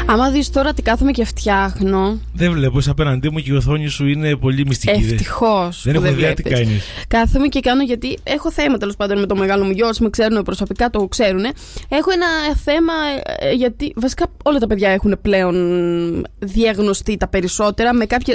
Άμα δεις τώρα τι κάθομαι και φτιάχνω. Δεν βλέπω, είσαι απέναντί μου και η οθόνη σου είναι πολύ μυστική. Ευτυχώς. Δεν έχω ιδέα τι κάνεις. Κάθομαι και κάνω, γιατί έχω θέμα τέλος πάντων με το μεγάλο μου γιο. Όσοι με ξέρουν προσωπικά το ξέρουν. Έχω ένα θέμα, γιατί βασικά όλα τα παιδιά έχουν πλέον διαγνωστεί τα περισσότερα.